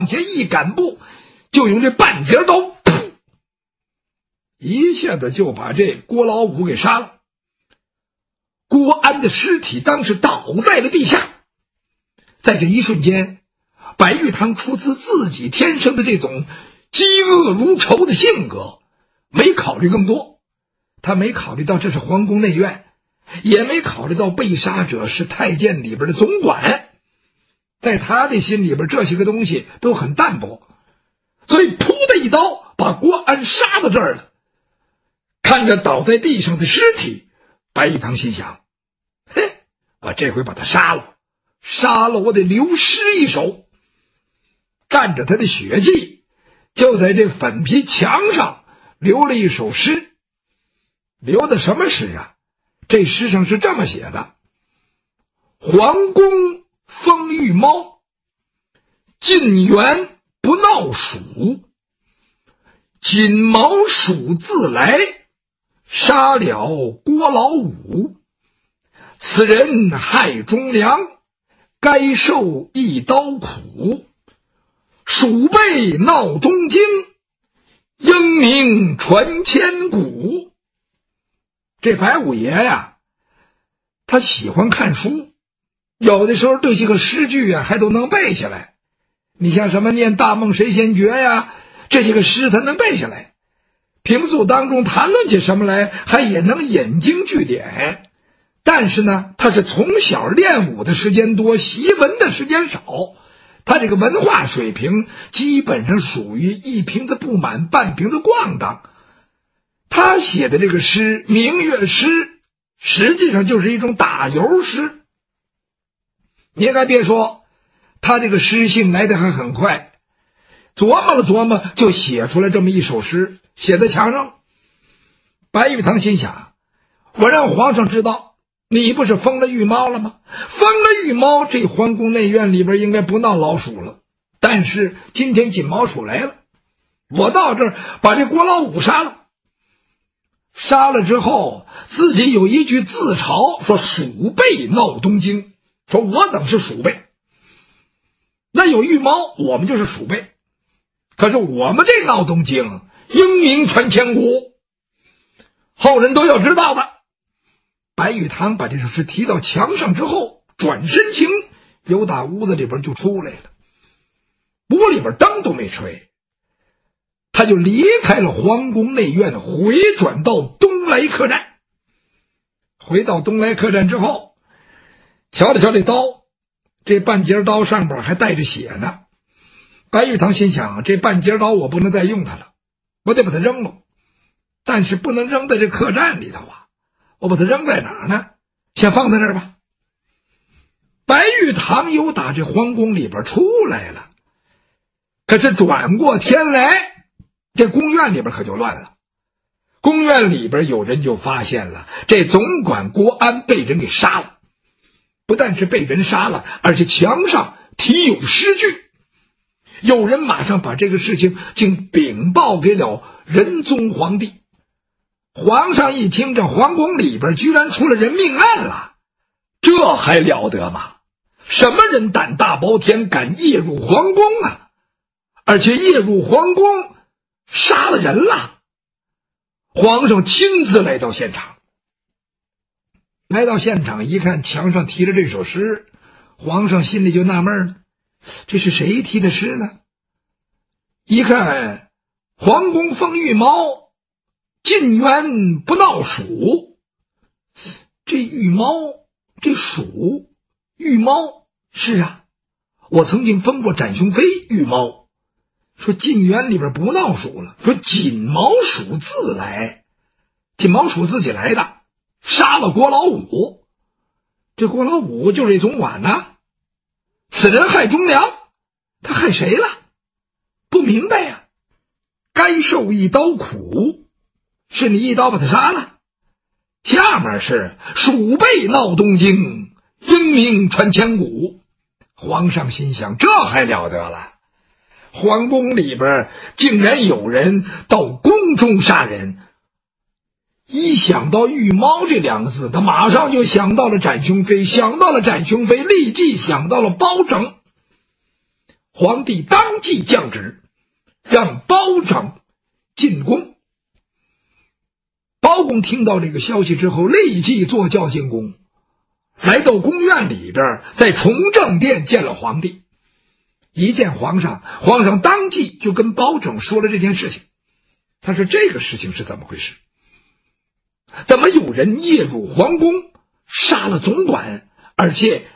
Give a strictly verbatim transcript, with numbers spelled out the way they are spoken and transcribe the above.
前一赶步，就用这半截刀，噗，一下子就把这郭老五给杀了。郭安的尸体当时倒在了地下。在这一瞬间，白玉堂出自自己天生的这种饥饿如仇的性格，没考虑更多。他没考虑到这是皇宫内院，也没考虑到被杀者是太监里边的总管，在他的心里边这些个东西都很淡薄，所以噗的一刀把郭安杀到这儿了。看着倒在地上的尸体，白玉堂心想，嘿，我这回把他杀了，杀了我得留诗一首。蘸着他的血迹，就在这粉皮墙上留了一首诗。留的什么诗啊？这诗上是这么写的：皇宫封御猫，进园不闹鼠，锦毛鼠自来，杀了郭老五。此人害忠良，该受一刀苦。鼠辈闹东京，英名传千古。这白五爷呀，他喜欢看书，有的时候这些个诗句啊还都能背下来。你像什么念大梦谁先觉呀，这些个诗他能背下来。平素当中谈论起什么来，还也能引经据典。但是呢，他是从小练武的时间多，习文的时间少，他这个文化水平基本上属于一瓶子不满半瓶子咣当。他写的这个诗明月诗，实际上就是一种打油诗。你应该别说，他这个诗性来得还很快，琢磨了琢磨就写出来这么一首诗，写在墙上。白玉堂心想，我让皇上知道你不是封了御猫了吗？封了御猫，这皇宫内院里边应该不闹老鼠了。但是今天锦毛鼠来了，我到这儿把这郭老五杀了。杀了之后，自己有一句自嘲，说鼠辈闹东京，说我等是鼠辈。那有御猫，我们就是鼠辈。可是我们这闹东京，英名传千古，后人都要知道的。白玉堂把这首诗提到墙上之后，转身行，由打屋子里边就出来了。屋里边灯都没吹，他就离开了皇宫内院，回转到东来客栈。回到东来客栈之后，瞧了瞧这刀，这半截刀上边还带着血呢。白玉堂心想，这半截刀我不能再用它了，我得把它扔了。但是不能扔在这客栈里头啊，我把它扔在哪儿呢？先放在这儿吧。白玉堂又打这皇宫里边出来了，可是转过天来，这宫院里边可就乱了。宫院里边有人就发现了，这总管郭安被人给杀了。不但是被人杀了，而且墙上题有诗句。有人马上把这个事情竟禀报给了仁宗皇帝。皇上一听，这皇宫里边居然出了人命案了，这还了得吗？什么人胆大包天，敢夜入皇宫啊？而且夜入皇宫杀了人了。皇上亲自来到现场，来到现场一看，墙上题着这首诗，皇上心里就纳闷了，这是谁题的诗呢？一看，皇宫封御猫，进园不闹鼠。这御猫，这鼠，御猫，是啊，我曾经封过展雄飞御猫。说进园里边不闹鼠了，说锦毛鼠自来，锦毛鼠自己来的，杀了郭老五。这郭老五就是这总管呢，此人害忠良，他害谁了？不明白呀、啊。该受一刀苦，是你一刀把他杀了。下面是鼠辈闹东京，英名传千古。皇上心想，这还了得了，皇宫里边竟然有人到宫中杀人。一想到御猫这两个字，他马上就想到了展雄飞，想到了展雄飞，立即想到了包拯。 皇帝当即降旨，让包拯进宫。包公听到这个消息之后，立即坐轿进宫，来到宫院里边，在崇政殿见了皇帝。一见皇上，皇上当即就跟包拯说了这件事情。他说这个事情是怎么回事？怎么有人夜入皇宫，杀了总管，而且